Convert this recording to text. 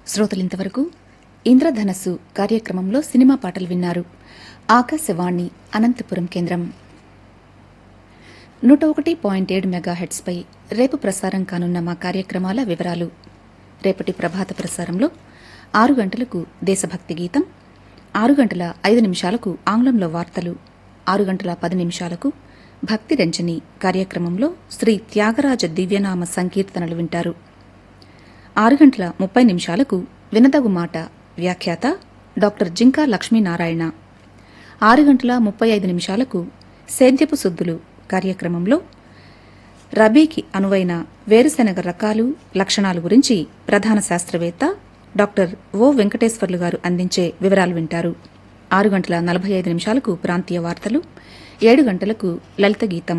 శ్రోతలింతవరకు ఇంద్రధనస్సు కార్యక్రమంలో సినిమా పాటలు విన్నారు. ఆకాశవాణి అనంతపురం కేంద్రం 101.7 మెగాహెర్ట్జ్పై రేపు ప్రసారం కానున్న మా కార్యక్రమాల వివరాలు. రేపటి ప్రభాత ప్రసారంలో 6 గంటలకు దేశభక్తి గీతం, 6 గంటల 5 నిమిషాలకు ఆంగ్లంలో వార్తలు, 6 గంటల 10 నిమిషాలకు భక్తి రంజని కార్యక్రమంలో శ్రీ త్యాగరాజ దివ్యనామ సంకీర్తనలు వింటారు. 6 గంటల 30 నిమిషాలకు వినదగు మాట వ్యాఖ్యాత డాక్టర్ జింకా లక్ష్మీనారాయణ. 6 గంటల 35 నిమిషాలకు సేద్యపు సుద్దులు కార్యక్రమంలో రబీకి అనువైన వేరుశెనగ రకాలు, లక్షణాలు గురించి ప్రధాన శాస్త్రవేత్త డాక్టర్ ఓ వెంకటేశ్వర్లు గారు అందించే వివరాలు వింటారు. 6 గంటల 45 నిమిషాలకు ప్రాంతీయ వార్తలు, 7 గంటలకు లలిత గీతం.